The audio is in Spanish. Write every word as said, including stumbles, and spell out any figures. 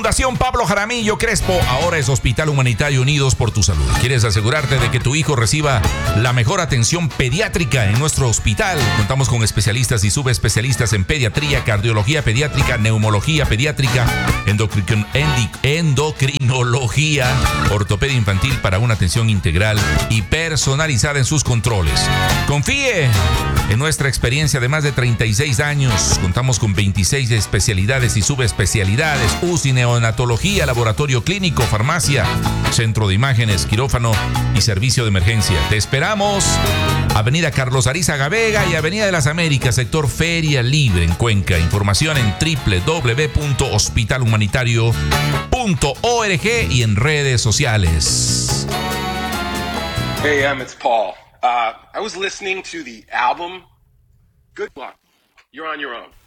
Fundación Pablo Jaramillo Crespo ahora es Hospital Humanitario Unidos por tu Salud. ¿Quieres asegurarte de que tu hijo reciba la mejor atención pediátrica en nuestro hospital? Contamos con especialistas y subespecialistas en pediatría, cardiología pediátrica, neumología pediátrica, endocrin- endi- endocrinología, ortopedia infantil para una atención integral y personalizada en sus controles. Confíe en nuestra experiencia de más de treinta y seis años. Contamos con veintiséis especialidades y subespecialidades: U C I, neonatología, laboratorio clínico, farmacia, centro de imágenes, quirófano y servicio de emergencia. Te esperamos. Avenida Carlos Arizaga Vega y Avenida de las Américas, sector Feria Libre en Cuenca. Información en doble u doble u doble u punto hospital humanitario punto org y en redes sociales. Hey, um, it's Paul. Uh, I was listening to the album. Good luck. You're on your own.